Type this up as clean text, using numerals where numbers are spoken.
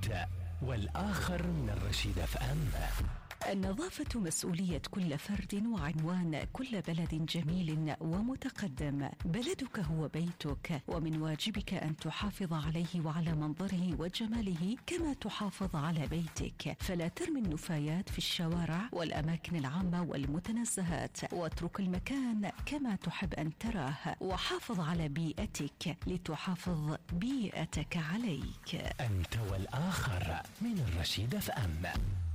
أنت والآخر من الرشيد FM. النظافة مسؤولية كل فرد وعنوان كل بلد جميل ومتقدم. بلدك هو بيتك، ومن واجبك أن تحافظ عليه وعلى منظره وجماله كما تحافظ على بيتك. فلا ترمي النفايات في الشوارع والأماكن العامة والمتنزهات، واترك المكان كما تحب أن تراه، وحافظ على بيئتك لتحافظ بيئتك عليك. أنت والآخر من الرشيد FM.